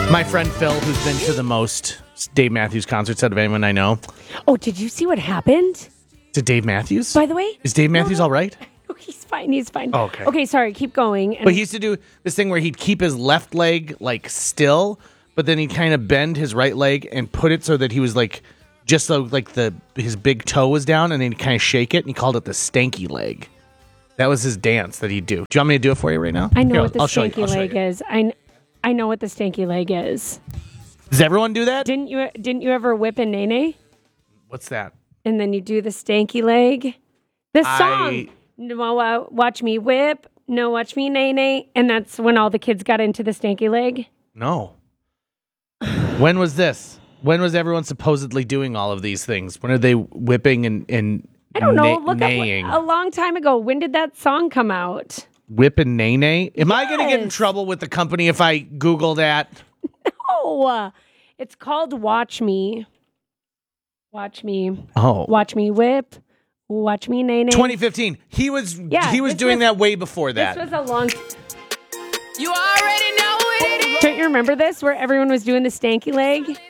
My friend Phil, who's been to the most Dave Matthews concerts out of anyone I know. Oh, did you see what happened? To Dave Matthews? By the way? Is Dave Matthews all right? Oh, he's fine. He's fine. Oh, okay. Okay, sorry. Keep going. But he used to do this thing where he'd keep his left leg like still, but then he'd kind of bend his right leg and put it so that he was like just so like his big toe was down, and then he'd kind of shake it, and he called it the stanky leg. That was his dance that he'd do. Do you want me to do it for you right now? I know Here, what the I'll show you. stanky leg is. I know what the stanky leg is. Does everyone do that? Didn't you ever whip a nene? What's that? And then you do the stanky leg? The song. No, watch me whip. No, watch me nene. And that's when all the kids got into the stanky leg? No. When was this? When was everyone supposedly doing all of these things? When are they whipping and I don't know. Look neighing? up a long time ago. When did that song come out? Whip and nay? Am I going to get in trouble with the company if I Google that? No. It's called Watch Me. Watch me. Oh. Watch me whip. Watch me nay. 2015. He was doing that way before that. This was a long... You already know what it is. Don't you remember this, where everyone was doing the stanky leg?